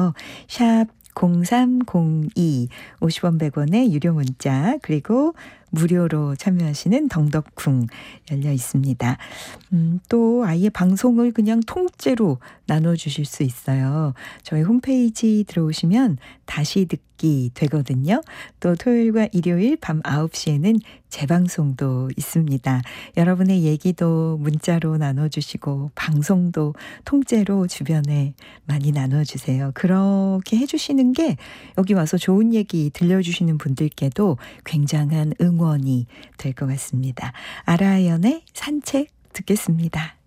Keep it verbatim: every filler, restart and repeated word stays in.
있어요. 샵 공삼공이 오십 원 백 원의 유료 문자 그리고 무료로 참여하시는 덩덕쿵 열려 있습니다. 음, 또 아예 방송을 그냥 통째로 나눠주실 수 있어요. 저희 홈페이지 들어오시면 다시 듣기 되거든요. 또 토요일과 일요일 밤 아홉 시에는 재방송도 있습니다. 여러분의 얘기도 문자로 나눠주시고 방송도 통째로 주변에 많이 나눠주세요. 그렇게 해주시는 게 여기 와서 좋은 얘기 들려주시는 분들께도 굉장한 응원이 될 것 같습니다. 아라이언의 산책 듣겠습니다.